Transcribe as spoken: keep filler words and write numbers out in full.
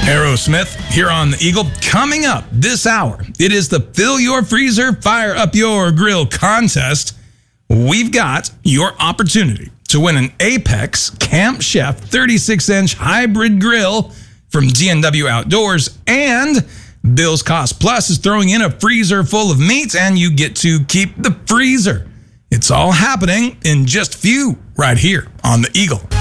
Aerosmith here on the Eagle. Coming up this hour, it is the Fill Your Freezer, Fire Up Your Grill contest. We've got your opportunity to win an Apex Camp Chef thirty-six inch hybrid grill from D and W Outdoors, and Bill's Cost Plus is throwing in a freezer full of meats, and you get to keep the freezer. It's all happening in just a few right here on the Eagle.